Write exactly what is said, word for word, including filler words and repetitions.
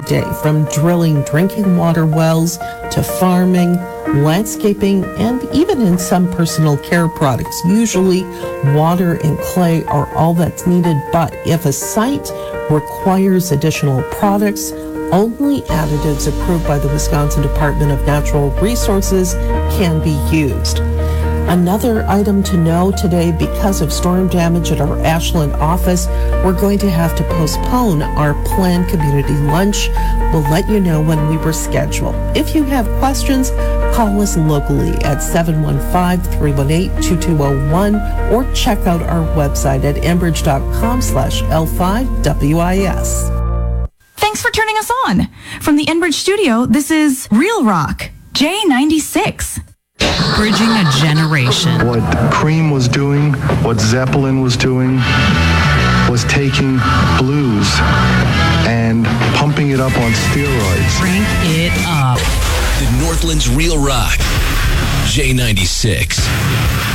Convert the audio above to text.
day, from drilling drinking water wells to farming, landscaping, and even in some personal care products. Usually, water and clay are all that's needed, but if a site requires additional products, only additives approved by the Wisconsin Department of Natural Resources can be used. Another item to know today, because of storm damage at our Ashland office, we're going to have to postpone our planned community lunch. We'll let you know when we reschedule. If you have questions, call us locally at seven one five, three one eight, two two zero one or check out our website at enbridge.com slash L5WIS. Thanks for turning us on. From the Enbridge studio, this is Real Rock, J ninety-six. Bridging a generation. What Cream was doing, what Zeppelin was doing, was taking blues and pumping it up on steroids. Crank it up. The Northland's Real Rock, J ninety-six.